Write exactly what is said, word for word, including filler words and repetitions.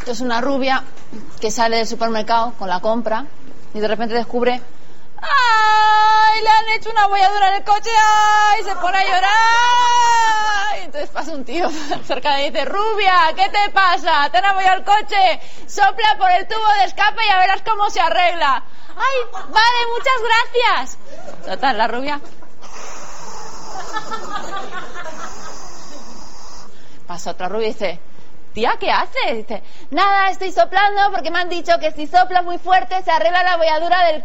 Esto es una rubia que sale del supermercado con la compra y de repente descubre... ¡Ay! Le han hecho una bolladura en el coche. ¡Ay! Se pone a llorar. Y entonces pasa un tío cerca de ella y dice: Rubia, ¿qué te pasa? ¿Te han abollado el coche? Sopla por el tubo de escape y ya verás cómo se arregla. ¡Ay! Vale, muchas gracias. Total, la rubia... Pasa otra rubia y dice: tía, ¿qué haces? Dice: nada, estoy soplando porque me han dicho que si soplas muy fuerte se arregla la bolladura del